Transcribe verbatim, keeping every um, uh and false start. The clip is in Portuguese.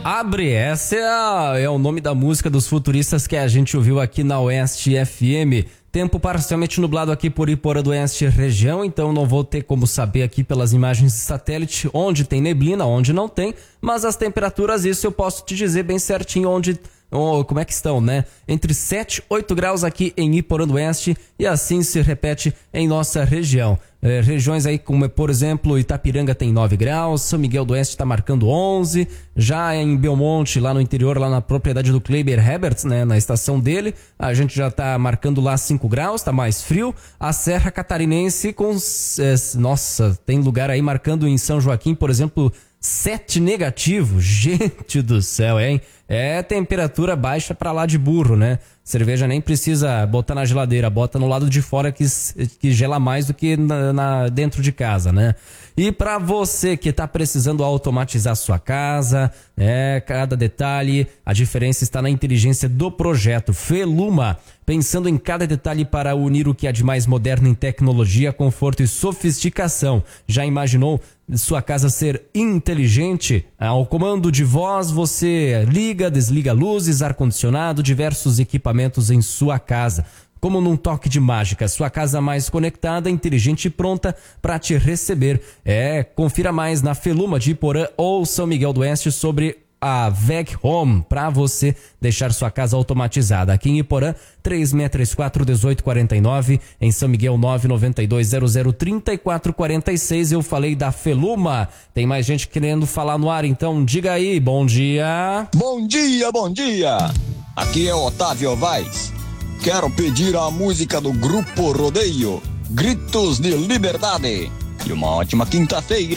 Abre, essa é, a, é o nome da música dos Futuristas que a gente ouviu aqui na Oeste F M. Tempo parcialmente nublado aqui por Iporã do Oeste região, então não vou ter como saber aqui pelas imagens de satélite onde tem neblina, onde não tem, mas as temperaturas, isso eu posso te dizer bem certinho onde... Oh, como é que estão, né? Entre sete e oito graus aqui em Iporã do Oeste e assim se repete em nossa região. É, regiões aí como, por exemplo, Itapiranga tem nove graus, São Miguel do Oeste está marcando onze, já em Belmonte, lá no interior, lá na propriedade do Kleiber Heberts, né, na estação dele, a gente já está marcando lá cinco graus, está mais frio. A Serra Catarinense com, é, nossa, tem lugar aí marcando em São Joaquim, por exemplo, sete negativo, gente do céu, hein? É temperatura baixa pra lá de burro, né? Cerveja nem precisa botar na geladeira, bota no lado de fora que, que gela mais do que na, na, dentro de casa, né? E pra você que tá precisando automatizar sua casa, é, cada detalhe, a diferença está na inteligência do projeto Feluma. Pensando em cada detalhe para unir o que há de mais moderno em tecnologia, conforto e sofisticação. Já imaginou sua casa ser inteligente? Ao comando de voz, você liga, desliga luzes, ar-condicionado, diversos equipamentos em sua casa. Como num toque de mágica, sua casa mais conectada, inteligente e pronta para te receber. É, confira mais na Feluma de Iporã ou São Miguel do Oeste sobre a V E G Home, para você deixar sua casa automatizada. Aqui em Iporã, três seis três quatro, um oito quatro nove, em São Miguel, nove nove dois zero zero três quatro quatro seis. Eu falei da Feluma. Tem mais gente querendo falar no ar, então diga aí. Bom dia. Bom dia, bom dia. Aqui é Otávio Vaz. Quero pedir a música do Grupo Rodeio, Gritos de Liberdade. E uma ótima quinta-feira.